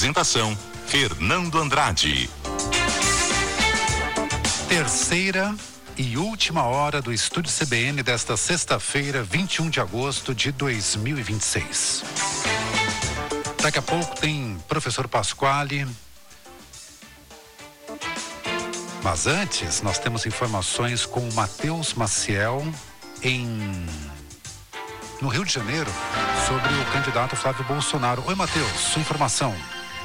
Apresentação: Fernando Andrade. Terceira e última hora do Estúdio CBN desta sexta-feira, 21 de agosto de 2026. Daqui a pouco tem professor Pasquale. Mas antes, nós temos informações com o Matheus Maciel no Rio de Janeiro sobre o candidato Flávio Bolsonaro. Oi, Matheus, sua informação.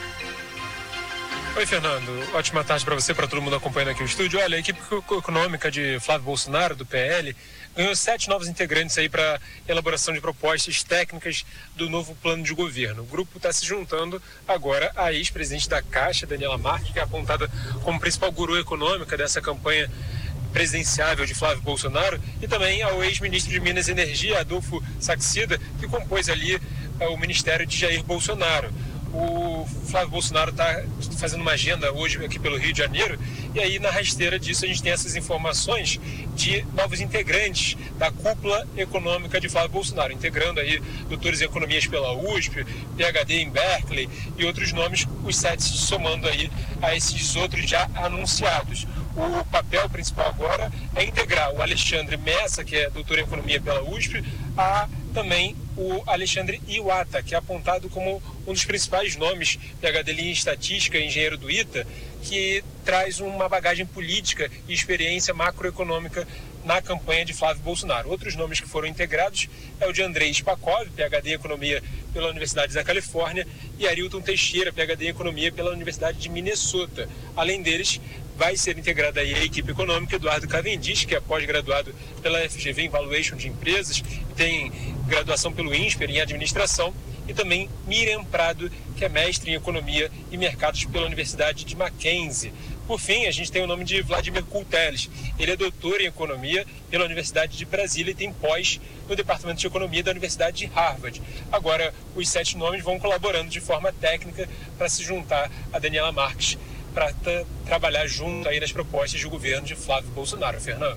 Oi, Fernando. Ótima tarde para você, para todo mundo acompanhando aqui o estúdio. Olha, a equipe econômica de Flávio Bolsonaro, do PL, ganhou 7 novos integrantes aí para elaboração de propostas técnicas do novo plano de governo. O grupo está se juntando agora à ex-presidente da Caixa, Daniela Marques, que é apontada como principal guru econômica dessa campanha presidenciável de Flávio Bolsonaro, e também ao ex-ministro de Minas e Energia, Adolfo Saxida, que compôs ali o ministério de Jair Bolsonaro. O Flávio Bolsonaro está fazendo uma agenda hoje aqui pelo Rio de Janeiro, e aí na rasteira disso a gente tem essas informações de novos integrantes da cúpula econômica de Flávio Bolsonaro, integrando aí doutores em economias pela USP, PhD em Berkeley e outros nomes, os 7 somando aí a esses outros já anunciados. O papel principal agora é integrar o Alexandre Messa, que é doutor em economia pela USP, a também o Alexandre Iwata, que é apontado como um dos principais nomes, PhD em estatística e engenheiro do ITA, que traz uma bagagem política e experiência macroeconômica na campanha de Flávio Bolsonaro. Outros nomes que foram integrados é o de Andrei Spakov, PhD em economia pela Universidade da Califórnia, e Arilton Teixeira, PhD em economia pela Universidade de Minnesota. Além deles, vai ser integrada aí a equipe econômica Eduardo Cavendish, que é pós-graduado pela FGV em Valuation de Empresas, tem graduação pelo INSPER em Administração, e também Miriam Prado, que é mestre em Economia e Mercados pela Universidade de Mackenzie. Por fim, a gente tem o nome de Vladimir Kulteles. Ele é doutor em Economia pela Universidade de Brasília e tem pós no Departamento de Economia da Universidade de Harvard. Agora, os 7 nomes vão colaborando de forma técnica para se juntar a Daniela Marques para trabalhar junto aí nas propostas de governo de Flávio Bolsonaro. Fernando.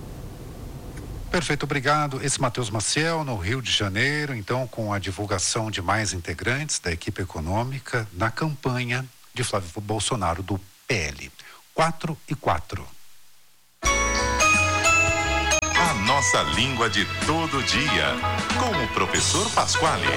Perfeito, obrigado. Esse Matheus Maciel, no Rio de Janeiro, então, com a divulgação de mais integrantes da equipe econômica na campanha de Flávio Bolsonaro do PL. 4:04. A nossa língua de todo dia, com o professor Pasquale.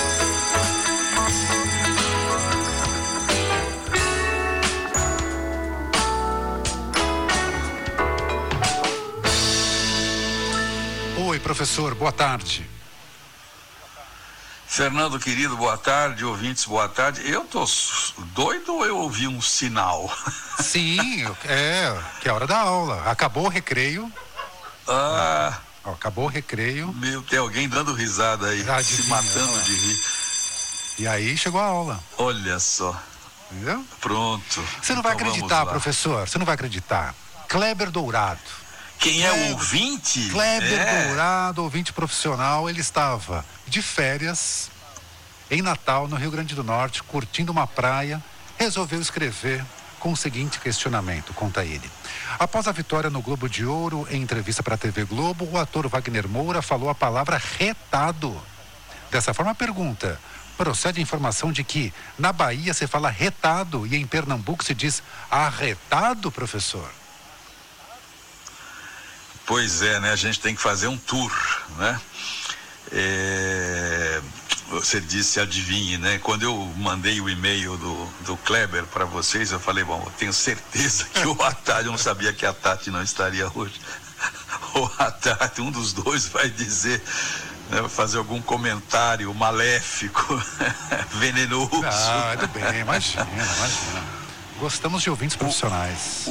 Oi, professor, boa tarde. Fernando, querido, boa tarde, ouvintes, boa tarde. Eu tô doido ou eu ouvi um sinal? Sim, que é a hora da aula. Acabou o recreio. Acabou o recreio. Tem alguém dando risada aí, se matando de rir. E aí chegou a aula. Olha só. Entendeu? Pronto. Você não vai acreditar, professor, você não vai acreditar. Kleber Dourado. Quem é o ouvinte? Kleber Dourado, ouvinte profissional, ele estava de férias em Natal, no Rio Grande do Norte, curtindo uma praia, resolveu escrever com o seguinte questionamento, conta ele. Após a vitória no Globo de Ouro, em entrevista para a TV Globo, o ator Wagner Moura falou a palavra retado. Dessa forma, pergunta: procede a informação de que na Bahia se fala retado e em Pernambuco se diz arretado, professor? Pois é, né? A gente tem que fazer um tour, né? Você disse, adivinhe, né? Quando eu mandei o e-mail do Kleber para vocês, eu falei, bom, eu tenho certeza que o Atati, eu não sabia que a Tati não estaria hoje. O Atati, um dos dois, vai dizer, né, fazer algum comentário maléfico, venenoso. Ah, tudo bem, imagina. Gostamos de ouvintes profissionais.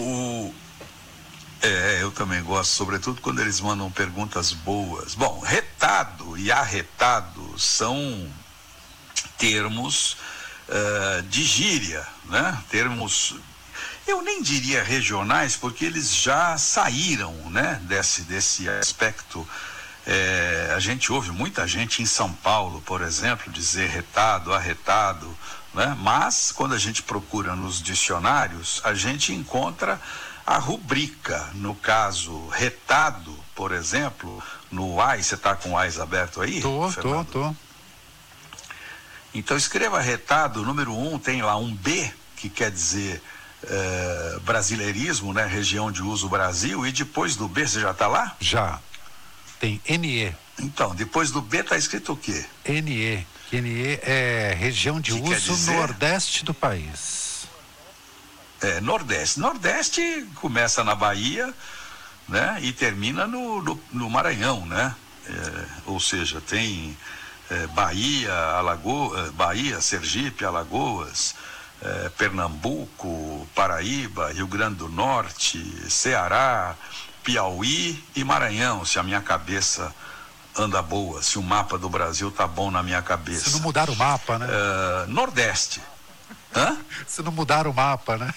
Eu também gosto, sobretudo quando eles mandam perguntas boas. Bom, retado e arretado são termos de gíria, né? Termos, eu nem diria regionais, porque eles já saíram, né? Desse aspecto. A gente ouve muita gente em São Paulo, por exemplo, dizer retado, arretado, né? Mas quando a gente procura nos dicionários, a gente encontra a rubrica. No caso, retado, por exemplo, no AI, você está com o AI aberto aí? Tô. Então escreva retado, número 1, tem lá um B, que quer dizer brasileirismo, né? Região de uso Brasil, e depois do B, você já está lá? Já. Tem NE. Então, depois do B está escrito o quê? NE. Que NE é região de uso nordeste do país. Nordeste. Nordeste começa na Bahia, né? E termina no Maranhão, né? Ou seja, tem Bahia, Bahia, Sergipe, Alagoas, Pernambuco, Paraíba, Rio Grande do Norte, Ceará, Piauí e Maranhão, se a minha cabeça anda boa, se o mapa do Brasil tá bom na minha cabeça. Se não mudar o mapa, né? Nordeste. Hã? Se não mudar o mapa, né?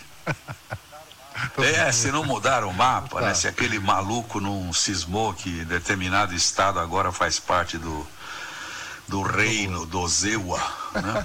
Se não mudar o mapa, né? Se aquele maluco não cismou que determinado estado agora faz parte do reino do Zewa, né?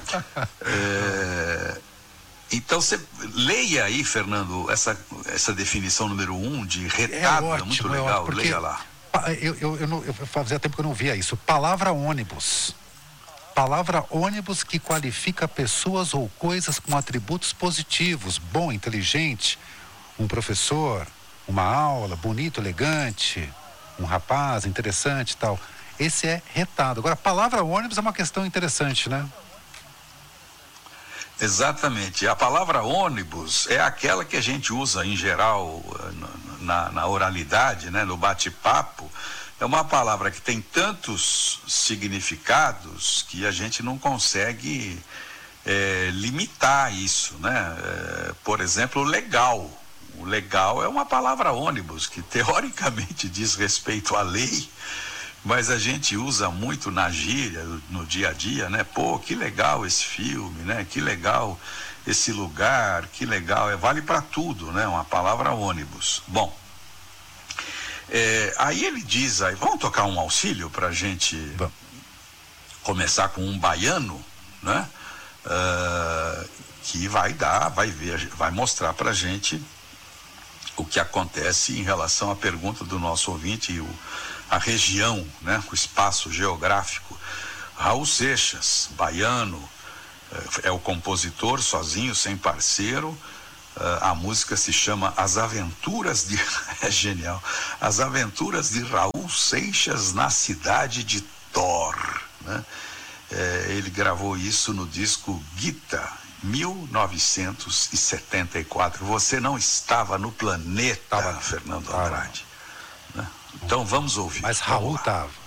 Então você leia aí, Fernando, essa definição número 1 de retado, ótimo, muito legal, leia lá. Eu fazia tempo que eu não via isso. Palavra ônibus. Palavra ônibus que qualifica pessoas ou coisas com atributos positivos, bom, inteligente, um professor, uma aula, bonito, elegante, um rapaz interessante e tal. Esse é retado. Agora, a palavra ônibus é uma questão interessante, né? Exatamente. A palavra ônibus é aquela que a gente usa em geral na oralidade, né, no bate-papo. É uma palavra que tem tantos significados que a gente não consegue limitar isso, né? Por exemplo, legal. O legal é uma palavra ônibus que teoricamente diz respeito à lei, mas a gente usa muito na gíria, no dia a dia, né? Pô, que legal esse filme, né? Que legal esse lugar, que legal, vale para tudo, né? Uma palavra ônibus. Bom, aí ele diz, vamos tocar um auxílio para a gente começar com um baiano, né? Que vai mostrar para a gente o que acontece em relação à pergunta do nosso ouvinte e a região, né, o espaço geográfico. Raul Seixas, baiano, é o compositor, sozinho, sem parceiro. A música se chama As Aventuras de... é genial. As Aventuras de Raul Seixas na Cidade de Thor, né? Ele gravou isso no disco Gita, 1974. Você não estava no planeta, Fernando Andrade. Né? Então vamos ouvir. Mas Raul estava.